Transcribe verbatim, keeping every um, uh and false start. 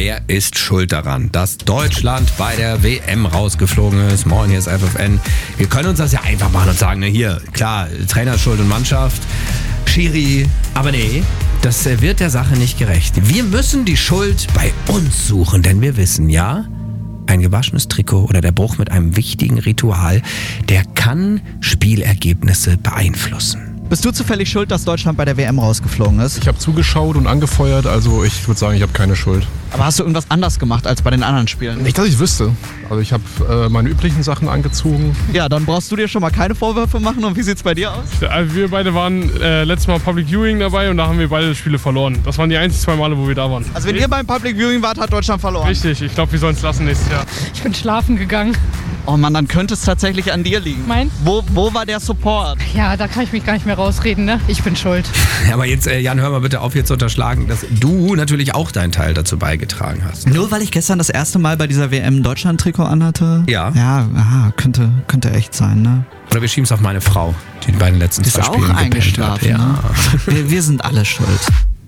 wer ist schuld daran, dass Deutschland bei der W M rausgeflogen ist? Moin, hier ist F F N. Wir können uns das ja einfach machen und sagen, ne, hier, klar, Trainer schuld und Mannschaft, Schiri, aber nee, das wird der Sache nicht gerecht. Wir müssen die Schuld bei uns suchen, denn wir wissen, ja, ein gewaschenes Trikot oder der Bruch mit einem wichtigen Ritual, der kann Spielergebnisse beeinflussen. Bist du zufällig schuld, dass Deutschland bei der W M rausgeflogen ist? Ich habe zugeschaut und angefeuert, also ich würde sagen, ich habe keine Schuld. Aber hast du irgendwas anders gemacht als bei den anderen Spielen? Nicht, dass ich wüsste. Also ich habe äh, meine üblichen Sachen angezogen. Ja, dann brauchst du dir schon mal keine Vorwürfe machen. Und wie sieht's bei dir aus? Also wir beide waren äh, letztes Mal Public Viewing dabei und da haben wir beide Spiele verloren. Das waren die einzigen zwei Male, wo wir da waren. Also wenn ihr beim Public Viewing wart, hat Deutschland verloren? Richtig, ich glaube, wir sollen es lassen nächstes Jahr. Ich bin schlafen gegangen. Oh Mann, dann könnte es tatsächlich an dir liegen. Mein? Wo, wo war der Support? Ja, da kann ich mich gar nicht mehr rausreden, ne? Ich bin schuld. Aber jetzt, äh, Jan, hör mal bitte auf, hier zu unterschlagen, dass du natürlich auch deinen Teil dazu beigetragen hast. Nur weil ich gestern das erste Mal bei dieser W M ein Deutschland-Trikot anhatte? Ja. Ja, aha, könnte, könnte echt sein, ne? Oder wir schieben es auf meine Frau, die in beiden letzten Ist zwei auch Spielen gepennt hat. eingeschlafen, Ja. ne? Wir, wir sind alle schuld.